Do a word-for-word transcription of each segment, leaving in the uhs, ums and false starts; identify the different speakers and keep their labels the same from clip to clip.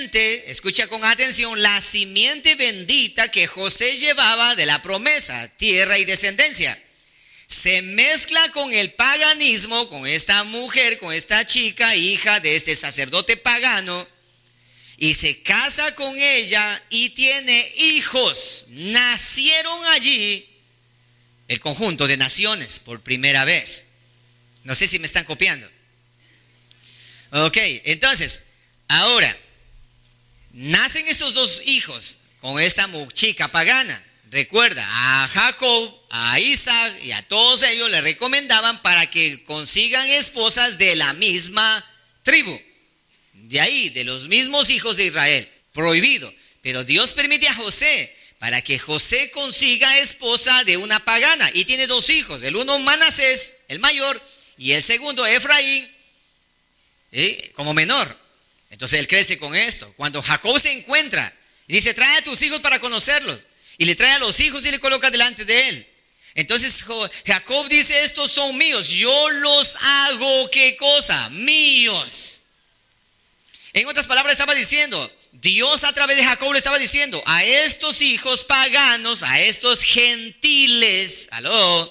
Speaker 1: simiente, escucha con atención, la simiente bendita que José llevaba de la promesa, tierra y descendencia, se mezcla con el paganismo, con esta mujer, con esta chica, hija de este sacerdote pagano, y se casa con ella y tiene hijos. Nacieron allí el conjunto de naciones por primera vez. No sé si me están copiando. Ok, entonces, ahora, nacen estos dos hijos con esta chica pagana. Recuerda, a Jacob, a Isaac y a todos ellos le recomendaban para que consigan esposas de la misma tribu. De ahí, de los mismos hijos de Israel. Prohibido. Pero Dios permite a José para que José consiga esposa de una pagana. Y tiene dos hijos. El uno Manasés, el mayor, y el segundo Efraín, ¿eh? como menor. Entonces él crece con esto. Cuando Jacob se encuentra, dice, trae a tus hijos para conocerlos. Y le trae a los hijos y le coloca delante de él. Entonces Jacob dice, estos son míos. Yo los hago, ¿qué cosa? Míos. En otras palabras estaba diciendo, Dios a través de Jacob le estaba diciendo, a estos hijos paganos, a estos gentiles, aló,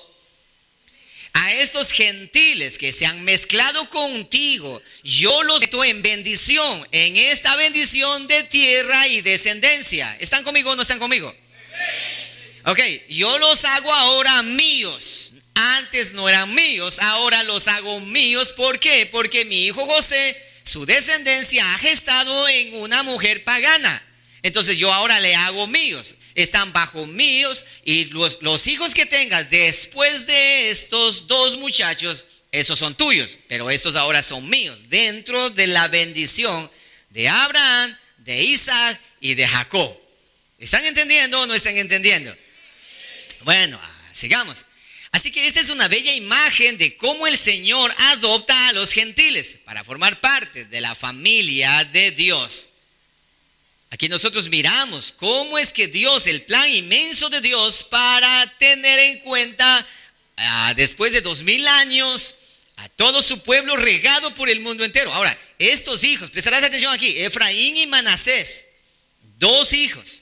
Speaker 1: a estos gentiles que se han mezclado contigo, yo los meto en bendición, en esta bendición de tierra y descendencia. ¿Están conmigo o no están conmigo? Ok, yo los hago ahora míos. Antes no eran míos, ahora los hago míos. ¿Por qué? Porque mi hijo José, su descendencia ha gestado en una mujer pagana. Entonces yo ahora le hago míos. Están bajo míos. Y los, los hijos que tengas después de estos dos muchachos, esos son tuyos. Pero estos ahora son míos. Dentro de la bendición de Abraham, de Isaac y de Jacob. ¿Están entendiendo o no están entendiendo? Bueno, sigamos. Así que esta es una bella imagen de cómo el Señor adopta a los gentiles para formar parte de la familia de Dios. Aquí nosotros miramos cómo es que Dios, el plan inmenso de Dios para tener en cuenta uh, después de dos mil años a todo su pueblo regado por el mundo entero. Ahora, estos hijos, prestarás atención aquí, Efraín y Manasés, dos hijos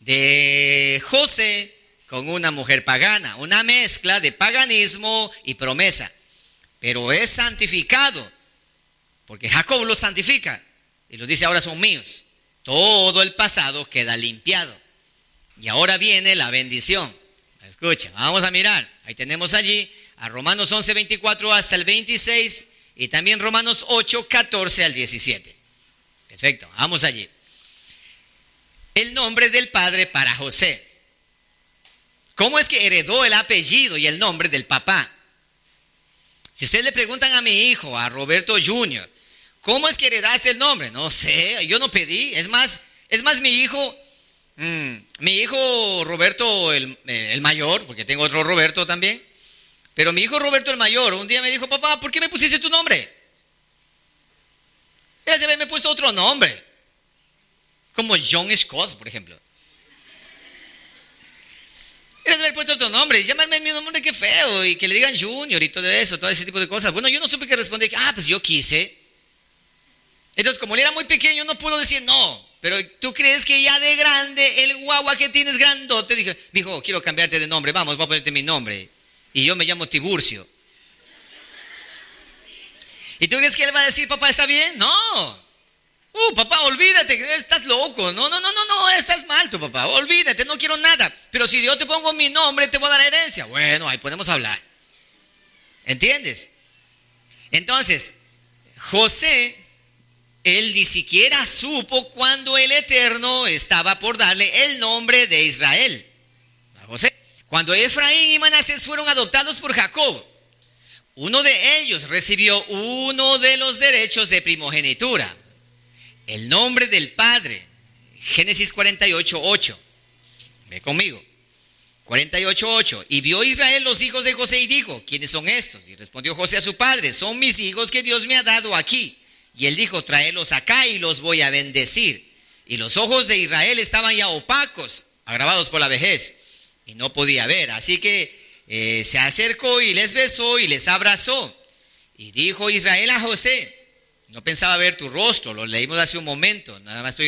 Speaker 1: de José con una mujer pagana, una mezcla de paganismo y promesa, pero es santificado, porque Jacob los santifica y los dice ahora son míos. Todo el pasado queda limpiado y ahora viene la bendición. Escucha, vamos a mirar, ahí tenemos allí a Romanos once, veinticuatro hasta el veintiséis y también Romanos ocho, catorce al diecisiete. Perfecto, vamos allí. El nombre del padre para José. ¿Cómo es que heredó el apellido y el nombre del papá? Si ustedes le preguntan a mi hijo, a Roberto junior, ¿cómo es que heredaste el nombre? No sé, yo no pedí. Es más, es más mi hijo, mmm, mi hijo Roberto el, el mayor, porque tengo otro Roberto también, pero mi hijo Roberto el mayor un día me dijo, papá, ¿por qué me pusiste tu nombre? Debes de haberme puesto otro nombre, como John Scott, por ejemplo. Debes de haber puesto otro nombre, llamarme mi nombre, qué feo, y que le digan Junior y todo eso, todo ese tipo de cosas. Bueno, yo no supe qué responder, ah, pues yo quise. Entonces, como él era muy pequeño, no pudo decir no. Pero tú crees que ya de grande, el guagua que tienes grandote, dijo, dijo, quiero cambiarte de nombre, vamos, voy a ponerte mi nombre. Y yo me llamo Tiburcio. ¿Y tú crees que él va a decir, papá, está bien? No. Uh, papá, olvídate, estás loco. No, no, no, no, no, estás mal tu papá. Olvídate, no quiero nada. Pero si yo te pongo mi nombre, te voy a dar herencia. Bueno, ahí podemos hablar. ¿Entiendes? Entonces, José, él ni siquiera supo cuando el Eterno estaba por darle el nombre de Israel a José. Cuando Efraín y Manasés fueron adoptados por Jacob, uno de ellos recibió uno de los derechos de primogenitura. El nombre del padre, Génesis cuarenta y ocho, ocho. Ve conmigo. cuarenta y ocho, ocho. Y vio Israel los hijos de José y dijo, ¿quiénes son estos? Y respondió José a su padre, son mis hijos que Dios me ha dado aquí. Y él dijo, tráelos acá y los voy a bendecir. Y los ojos de Israel estaban ya opacos, agravados por la vejez, y no podía ver. Así que eh, se acercó y les besó y les abrazó. Y dijo Israel a José, no pensaba ver tu rostro, lo leímos hace un momento, nada más estoy